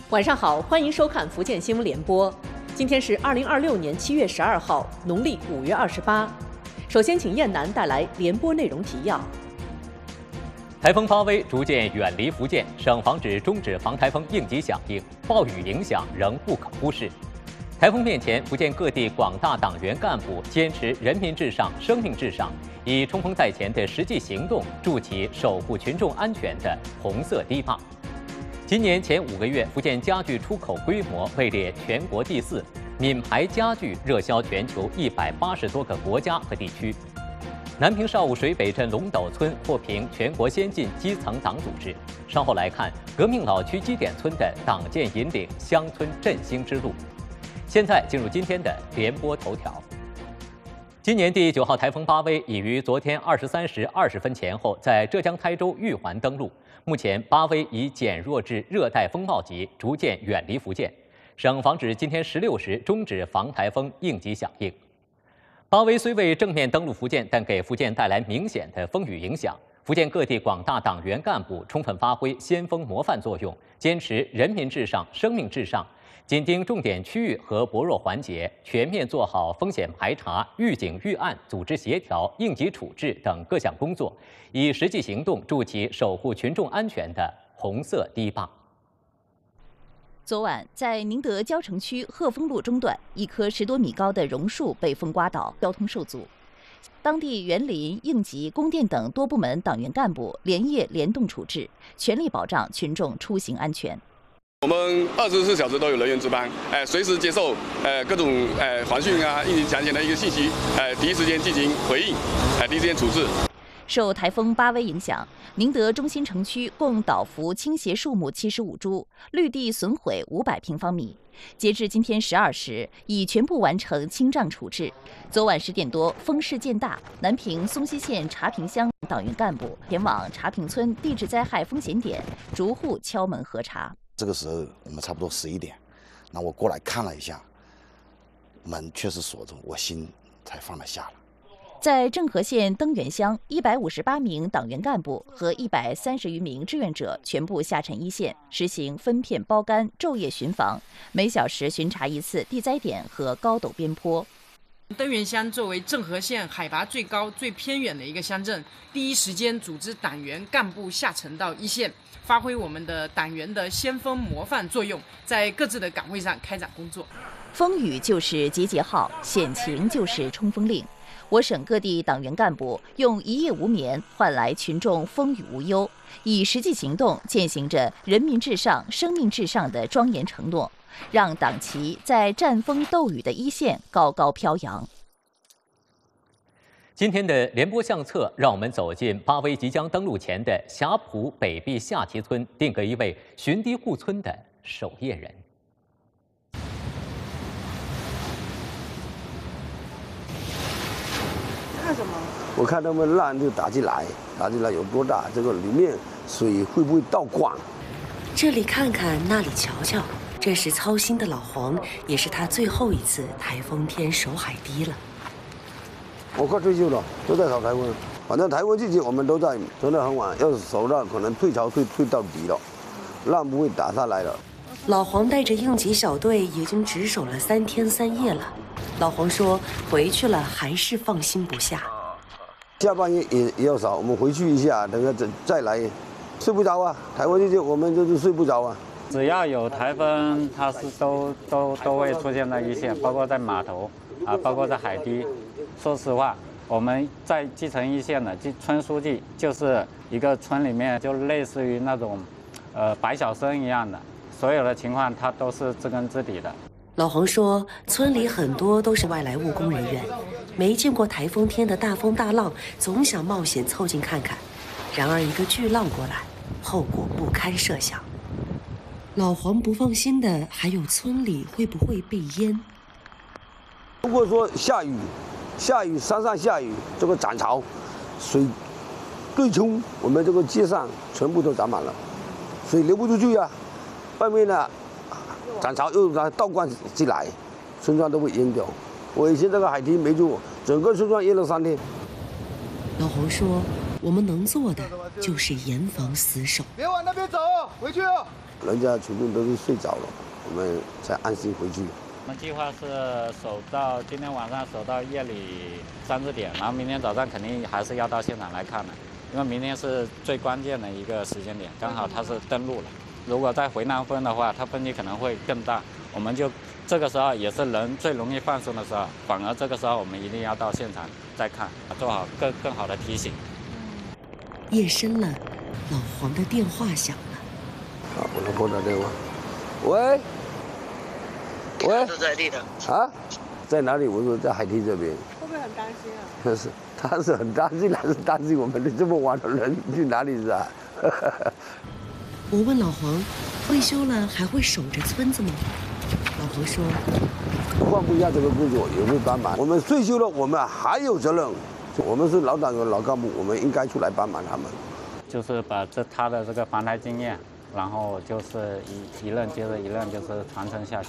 晚上好，欢迎收看福建新闻联播。今天是2026年7月12号，农历5月28。首先，请燕南带来联播内容提要。 台风发威，逐渐远离福建，省防止中指防台风应急响应，暴雨影响仍不可忽视。台风面前，福建各地广大党员干部坚持人民至上、生命至上，以冲锋在前的实际行动筑起守护群众安全的红色堤坝。今年前5个月，福建家具出口规模位列全国第4，闽牌家具热销全球180多个国家和地区。南平邵武水北镇龙斗村获评全国先进基层党组织。稍后来看革命老区基点村的党建引领乡村振兴之路。现在进入今天的联播头条。今年第9号台风巴威已于昨天23时20分前后在浙江台州玉环登陆。目前巴威已减弱至热带风暴级，逐渐远离福建。省防止今天16时终止防台风应急响应。巴威虽未正面登陆福建，但给福建带来明显的风雨影响。福建各地广大党员干部充分发挥先锋模范作用，坚持人民至上、生命至上，紧盯重点区域和薄弱环节，全面做好风险排查、预警预案、组织协调、应急处置等各项工作，以实际行动筑起守护群众安全的红色堤坝。 昨晚，在宁德蕉城区鹤峰路中段，一棵10多米高的榕树被风刮倒，交通受阻。当地园林、应急、供电等多部门党员干部连夜联动处置，全力保障群众出行安全。 我们24小时都有人员值班，随时接受各种环讯啊、应急抢险的一个信息，第一时间进行回应，第一时间处置。 受台风巴威影响，宁德中心城区共倒伏倾斜树木75株，绿地损毁500平方米。截至今天12时，已全部完成清障处置。昨晚10点多，风势渐大，南平松溪县茶坪乡党员干部前往茶坪村地质灾害风险点，逐户敲门核查。 这个时候我们差不多11点，那我过来看了一下，门确实锁着，我心才放得下了。 在政和县登源乡，158名党员干部和130余名志愿者全部下沉一线，实行分片包干、昼夜巡防，每小时巡查1次地灾点和高陡边坡。 登源乡作为政和县海拔最高、最偏远的一个乡镇，第一时间组织党员干部下沉到一线，发挥我们的党员的先锋模范作用，在各自的岗位上开展工作。 风雨就是集结号，险情就是冲锋令。我省各地党员干部用一夜无眠换来群众风雨无忧，以实际行动践行着人民至上、生命至上的庄严承诺，让党旗在战风斗雨的一线高高飘扬。 今天的联播相册，让我们走进巴威即将登陆前的霞浦北壁下旗村，定格一位巡堤护村的守夜人。 看什么？ 我看他们浪就打进来有多大？这个里面水会不会倒灌？ 这里看看，那里瞧瞧，这是操心的老黄，也是他最后一次台风天守海堤了。 我快退休了，都在守台风，反正台风季节我们都在守得很晚，要是守到可能退潮退到底了，浪不会打上来了。 老黄带着应急小队已经值守了3天3夜了。老黄说回去了还是放心不下， 下半夜也要少，我们回去一下，等下再来，睡不着啊。台风季节我们就是睡不着啊。 只要有台风，它是都会出现在一线，包括在码头啊，包括在海堤。说实话，我们在基层一线的村书记就是一个村里面就类似于那种白小生一样的，所有的情况他都是知根知底的。 老黄说，村里很多都是外来务工人员，没见过台风天的大风大浪，总想冒险凑近看看。然而一个巨浪过来，后果不堪设想。老黄不放心的还有村里会不会被淹。 如果说下雨，山上下雨，这个涨潮，水对冲，我们这个街上全部都涨满了，水流不出去啊，外面呢涨潮又倒灌进来，村庄都会淹掉。我以前这个海堤没住，整个村庄淹了3天。 老黄说，我们能做的就是严防死守。 别往那边走，回去。 人家群众都是睡着了，我们才安心回去。 我们计划是守到今天晚上守到夜里3、4点，然后明天早上肯定还是要到现场来看的，因为明天是最关键的一个时间点，刚好它是登陆了。如果再回南风的话，它风力可能会更大，我们就这个时候也是人最容易放松的时候，反而这个时候我们一定要到现场再看，做好更好的提醒。 夜深了，老黄的电话响了。 啊，我老婆打电话，喂。喂， 是在地的啊，在哪里？我说在海堤这边。 会不会很担心啊？ 他是很担心，还是担心我们的这么晚的人去哪里是啊？ 我问老黄，退休了还会守着村子吗？老黄说， 放不下这个工作也会帮忙。我们退休了，我们还有责任。我们是老党员、老干部，我们应该出来帮忙他们。 就是把他的这个防台经验，然后就是一任接着一任，就是传承下去。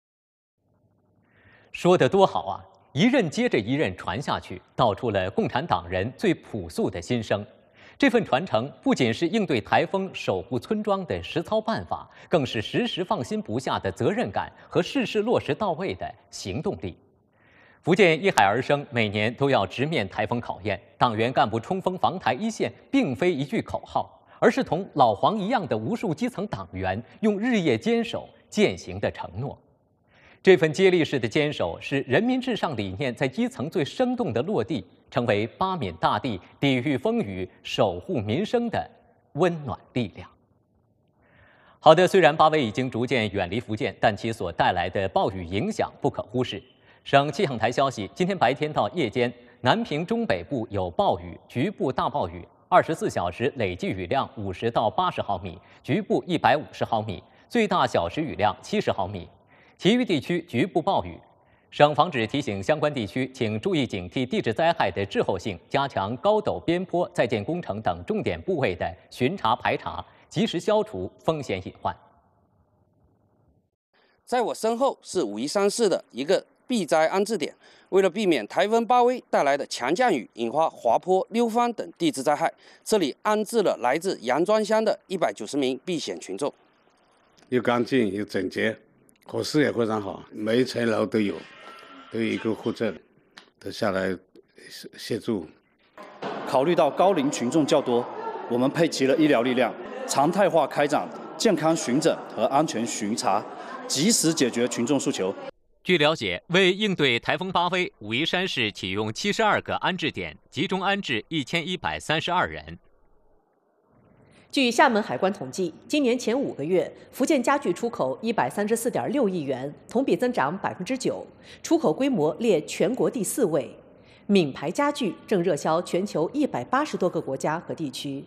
说得多好啊！一任接着一任传下去，道出了共产党人最朴素的心声。这份传承不仅是应对台风、守护村庄的实操办法，更是时时放心不下的责任感和事事落实到位的行动力。福建依海而生，每年都要直面台风考验。党员干部冲锋防台一线，并非一句口号，而是同老黄一样的无数基层党员用日夜坚守践行的承诺。这份接力式的坚守，是人民至上理念在基层最生动的落地，成为八闽大地抵御风雨、守护民生的温暖力量。好的，虽然巴威已经逐渐远离福建，但其所带来的暴雨影响不可忽视。省气象台消息，今天白天到夜间，南平中北部有暴雨，局部大暴雨，24小时累计雨量50到80毫米，局部150毫米，最大小时雨量70毫米。其余地区局部暴雨。省防指提醒相关地区，请注意警惕地质灾害的滞后性，加强高陡边坡在建工程等重点部位的巡查排查，及时消除风险隐患。 在我身后是5134的一个避灾安置点，为了避免台风巴威带来的强降雨引发滑坡、溜翻等地质灾害，这里安置了来自杨庄乡的190名避险群众。 又干净又整洁，伙食也非常好，每一层楼都有一个护证，都下来协助。 考虑到高龄群众较多，我们配齐了医疗力量，常态化开展健康巡诊和安全巡查，及时解决群众诉求。 据了解，为应对台风巴威，武夷山市启用72个安置点，集中安置1132人。 据厦门海关统计，今年前5个月，福建家具出口134.6亿元，同比增长9%，出口规模列全国第4位。闽牌家具正热销全球180多个国家和地区。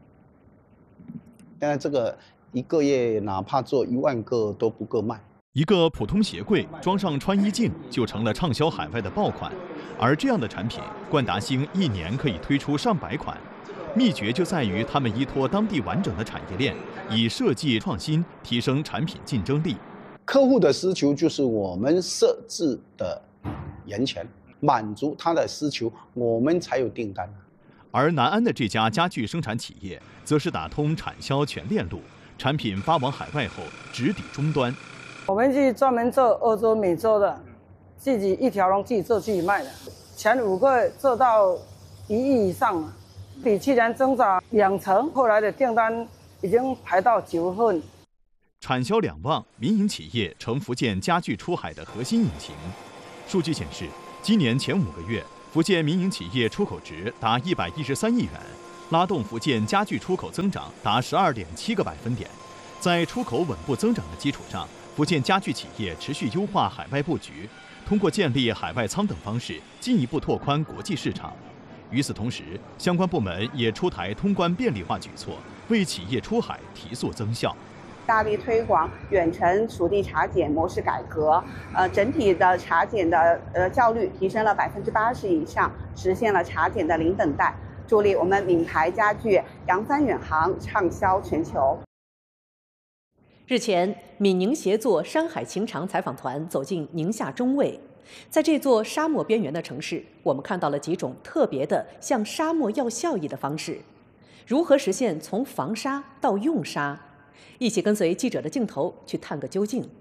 现在这个一个月哪怕做1万个都不够卖。 一个普通鞋柜装上穿衣镜就成了畅销海外的爆款，而这样的产品，冠达星1年可以推出上百款。秘诀就在于他们依托当地完整的产业链，以设计创新提升产品竞争力。 客户的需求就是我们设置的源泉，满足他的需求，我们才有订单。 而南安的这家家具生产企业，则是打通产销全链路，产品发往海外后直抵终端。 我们是专门做欧洲、美洲的，自己一条龙自己做自己卖的，前5个月做到1亿以上了。比去年增长2成，后来的订单已经排到9月份。 产销两旺，民营企业成福建家具出海的核心引擎。数据显示，今年前5个月，福建民营企业出口值达113亿元，拉动福建家具出口增长达12.7个百分点。在出口稳步增长的基础上，福建家具企业持续优化海外布局，通过建立海外仓等方式，进一步拓宽国际市场。与此同时，相关部门也出台通关便利化举措，为企业出海提速增效。 大力推广远程属地查检模式改革，整体的查检的效率提升了80%以上，实现了查检的零等待，助力我们闽牌家具扬帆远航，畅销全球。 日前，闽宁协作山海情长采访团走进宁夏中卫。在这座沙漠边缘的城市，我们看到了几种特别的向沙漠要效益的方式。如何实现从防沙到用沙？ 一起跟随记者的镜头去探个究竟。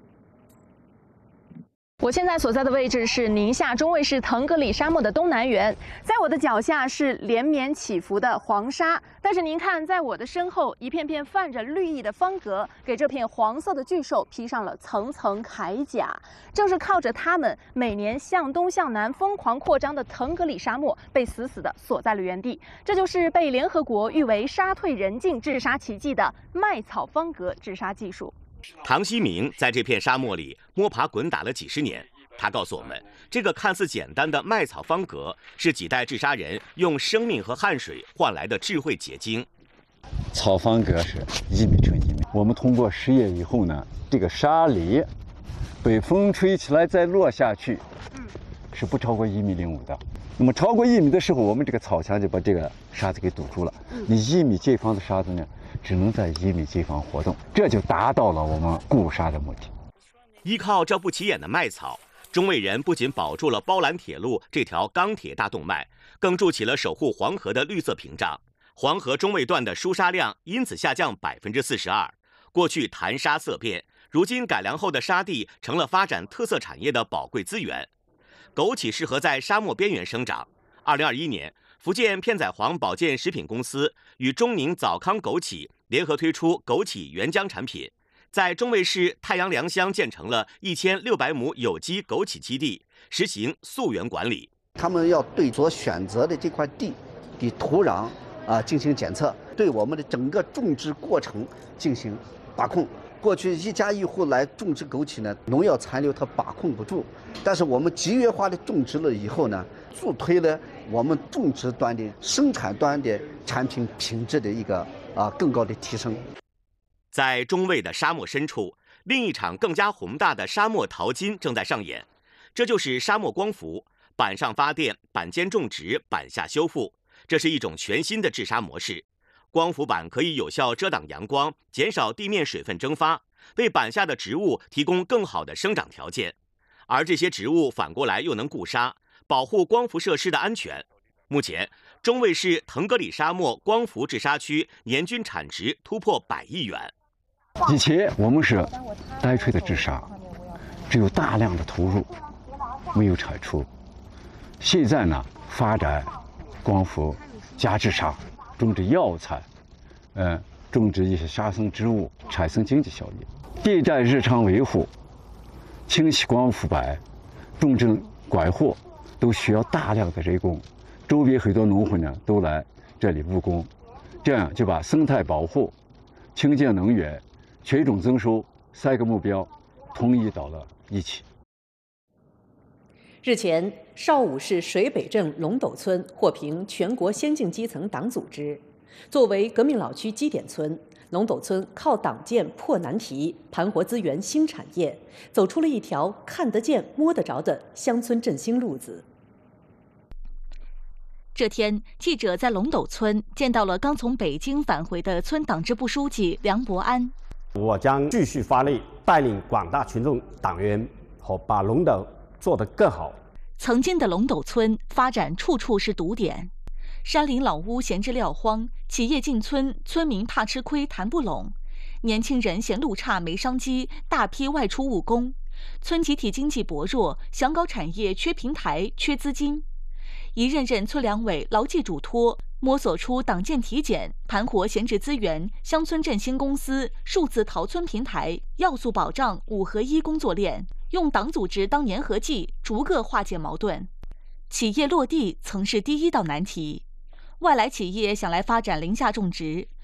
我现在所在的位置是宁夏中卫市腾格里沙漠的东南缘，在我的脚下是连绵起伏的黄沙，但是您看，在我的身后，一片片泛着绿意的方格，给这片黄色的巨兽披上了层层铠甲。正是靠着它们，每年向东向南疯狂扩张的腾格里沙漠被死死地锁在了原地。这就是被联合国誉为杀退人境治沙奇迹的麦草方格治沙技术。 唐希明在这片沙漠里摸爬滚打了几十年，他告诉我们，这个看似简单的麦草方格是几代治沙人用生命和汗水换来的智慧结晶。 草方格是1米乘1米，我们通过实验以后呢，这个沙粒被风吹起来再落下去，是不超过1.05米的。那么超过1米的时候，我们这个草墙就把这个沙子给堵住了。你1米见方的沙子呢，只能在1米见方活动，这就达到了我们固沙的目的。 依靠这不起眼的麦草，中卫人不仅保住了包兰铁路这条钢铁大动脉，更筑起了守护黄河的绿色屏障。黄河中卫段的输沙量因此下降42%。过去谈沙色变，如今改良后的沙地成了发展特色产业的宝贵资源。枸杞适合在沙漠边缘生长。2021年，福建片仔癀保健食品公司与中宁早康枸杞联合推出枸杞原浆产品，在中卫市太阳良乡建成了1600亩有机枸杞基地，实行溯源管理。 他们要对所选择的这块地的土壤进行检测，对我们的整个种植过程进行把控。过去一家一户来种植枸杞呢，农药残留它把控不住，但是我们集约化的种植了以后呢，助推了我们种植端的生产端的产品品质的一个更高的提升。 在中卫的沙漠深处，另一场更加宏大的沙漠淘金正在上演，这就是沙漠光伏，板上发电，板间种植，板下修复，这是一种全新的治沙模式。光伏板可以有效遮挡阳光，减少地面水分蒸发，为板下的植物提供更好的生长条件。而这些植物反过来又能固沙，保护光伏设施的安全。目前，中卫市腾格里沙漠光伏治沙区年均产值突破100亿元。 以前我们是单纯的治沙，只有大量的投入，没有产出。现在呢，发展光伏加治沙，种植药材，种植一些沙生植物，产生经济效益。电站日常维护、清洗光伏板、种植管货，都需要大量的人工。周边很多农户呢都来这里务工，这样就把生态保护、清洁能源、群众增收3个目标统一到了一起。 日前，邵武市水北镇龙斗村获评全国先进基层党组织。作为革命老区基点村，龙斗村靠党建破难题，盘活资源新产业，走出了一条看得见、摸得着的乡村振兴路子。 这天，记者在龙斗村见到了刚从北京返回的村党支部书记梁伯安。 我将继续发力，带领广大群众党员和把龙斗做得更好。 曾经的龙斗村发展处处是堵点，山林老屋闲置撂荒，企业进村，村民怕吃亏谈不拢，年轻人嫌路差没商机，大批外出务工，村集体经济薄弱，想搞产业缺平台缺资金。一任任村两委牢记嘱托，摸索出党建体检、盘活闲置资源、乡村振兴公司、数字淘村平台、要素保障5合1工作链，用党组织当粘合剂，逐个化解矛盾。企业落地曾是第一道难题，外来企业想来发展林下种植，